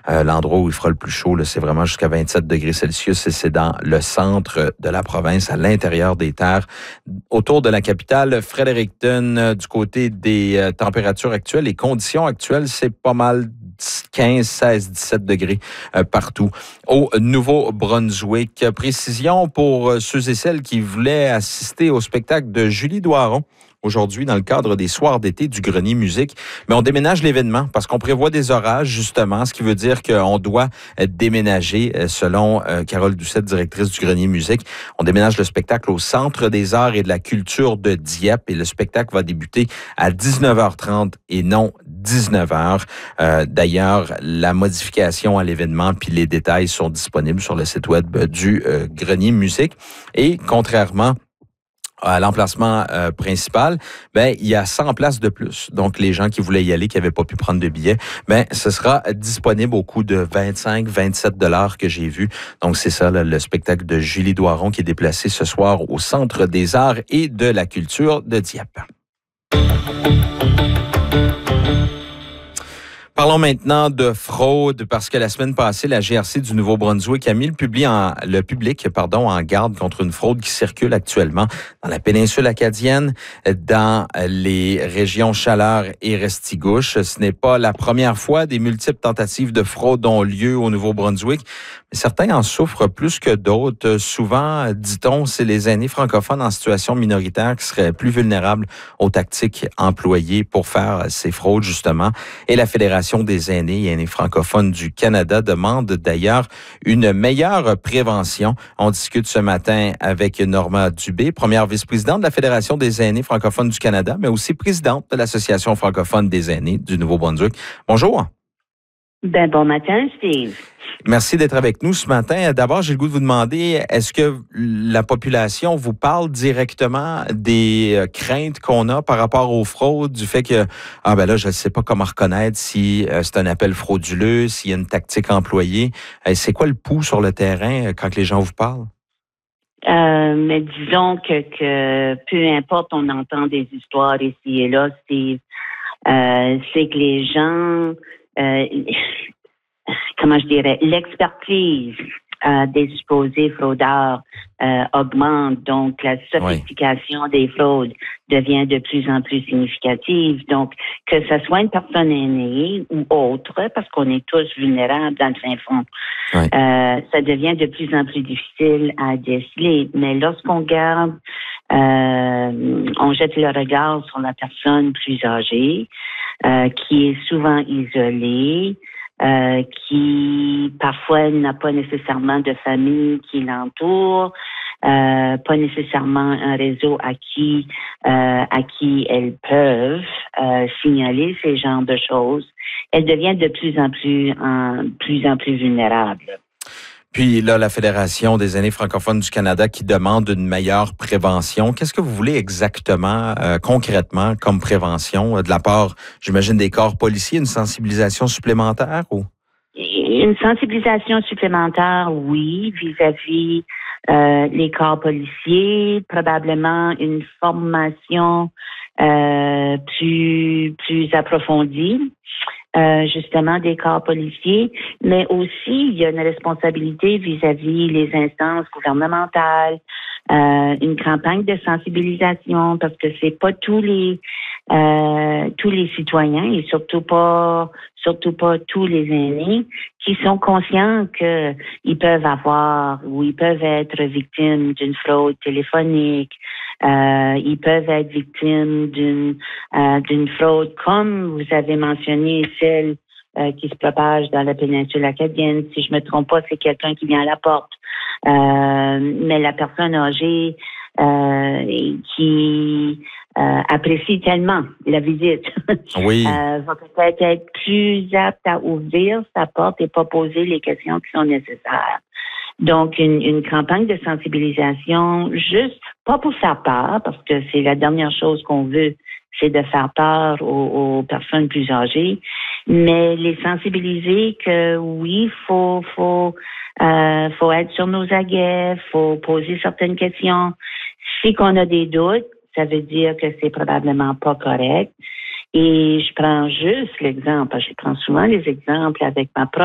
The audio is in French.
L'endroit où il fera le plus chaud, là, c'est vraiment jusqu'à 27 degrés Celsius et c'est dans le centre de la province, à l'intérieur des terres, autour de la capitale, Fredericton. Du côté des températures actuelles, les conditions actuelles, c'est pas mal 15, 16, 17 degrés partout au Nouveau-Brunswick. Précision pour ceux et celles qui voulaient assister au spectacle de Julie Doiron aujourd'hui dans le cadre des soirs d'été du Grenier Musique. Mais on déménage l'événement parce qu'on prévoit des orages, justement, ce qui veut dire qu'on doit déménager, selon Carole Doucette, directrice du Grenier Musique. On déménage le spectacle au Centre des arts et de la culture de Dieppe et le spectacle va débuter à 19h30 et non 19h. D'ailleurs, la modification à l'événement puis les détails sont disponibles sur le site web du Grenier Musique. Et contrairement à l'emplacement principal, il y a 100 places de plus. Donc, les gens qui voulaient y aller, qui n'avaient pas pu prendre de billets, ce sera disponible au coût de 25-27 $ que j'ai vu. Donc, c'est ça, là, le spectacle de Julie Doiron qui est déplacé ce soir au Centre des arts et de la culture de Dieppe. Parlons maintenant de fraude parce que la semaine passée, la GRC du Nouveau-Brunswick a mis le public en garde contre une fraude qui circule actuellement dans la péninsule acadienne, dans les régions Chaleur et Restigouche. Ce n'est pas la première fois. Des multiples tentatives de fraude ont lieu au Nouveau-Brunswick. Mais certains en souffrent plus que d'autres. Souvent, dit-on, c'est les aînés francophones en situation minoritaire qui seraient plus vulnérables aux tactiques employées pour faire ces fraudes, justement. Et la Fédération des aînés et aînés francophones du Canada demande d'ailleurs une meilleure prévention. On discute ce matin avec Norma Dubé, première vice-présidente de la Fédération des aînés francophones du Canada, mais aussi présidente de l'Association francophone des aînés du Nouveau-Brunswick. Bonjour. Bon matin, Steve. Merci d'être avec nous ce matin. D'abord, j'ai le goût de vous demander, est-ce que la population vous parle directement des craintes qu'on a par rapport aux fraudes, du fait que, je ne sais pas comment reconnaître si c'est un appel frauduleux, s'il y a une tactique employée. C'est quoi le pouls sur le terrain quand les gens vous parlent? Mais disons que peu importe, on entend des histoires ici et là, Steve, c'est que les gens... comment je dirais, l'expertise des supposés fraudeurs augmente, donc la sophistication des fraudes devient de plus en plus significative. Donc, que ce soit une personne aînée ou autre, parce qu'on est tous vulnérables dans le fin fond, ça devient de plus en plus difficile à déceler. Mais lorsqu'on garde, on jette le regard sur la personne plus âgée, qui est souvent isolée, qui parfois n'a pas nécessairement de famille qui l'entoure, pas nécessairement un réseau à qui elles peuvent signaler ces genres de choses. Elles deviennent de plus en plus vulnérables. Puis là, la Fédération des aînés francophones du Canada qui demande une meilleure prévention. Qu'est-ce que vous voulez exactement, concrètement, comme prévention de la part, j'imagine, des corps policiers, une sensibilisation supplémentaire ou? Une sensibilisation supplémentaire, oui, vis-à-vis les corps policiers, probablement une formation plus approfondie. Justement des corps policiers, mais aussi il y a une responsabilité vis-à-vis les instances gouvernementales, une campagne de sensibilisation parce que c'est pas tous les citoyens et surtout pas tous les aînés qui sont conscients que ils peuvent avoir ou ils peuvent être victimes d'une fraude téléphonique. Ils peuvent être victimes d'une fraude, comme vous avez mentionné, celle qui se propage dans la péninsule acadienne. Si je me trompe pas, c'est quelqu'un qui vient à la porte. Mais la personne âgée qui apprécie tellement la visite va peut-être être plus apte à ouvrir sa porte et pas poser les questions qui sont nécessaires. Donc, une campagne de sensibilisation, juste pas pour faire peur, parce que c'est la dernière chose qu'on veut, c'est de faire peur aux personnes plus âgées, mais les sensibiliser que oui, faut être sur nos aguets, faut poser certaines questions. Si qu'on a des doutes, ça veut dire que c'est probablement pas correct. Et je prends juste l'exemple, je prends souvent les exemples avec ma propre